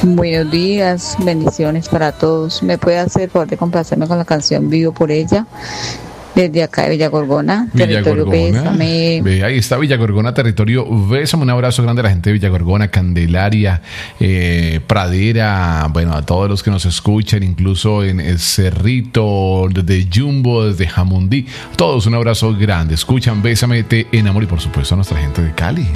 Buenos días, bendiciones para todos. ¿Me puede hacer el favor de complacerme con la canción Vivo por ella? Desde acá de Villa Gorgona, territorio Bésame. Ve, ahí está Villa Gorgona, territorio Bésame. Un abrazo grande a la gente de Villa Gorgona, Candelaria, Pradera, bueno, a todos los que nos escuchan, incluso en el Cerrito, desde Jumbo, desde Jamundí. Todos un abrazo grande. Escuchan Bésame, te enamoro y por supuesto a nuestra gente de Cali.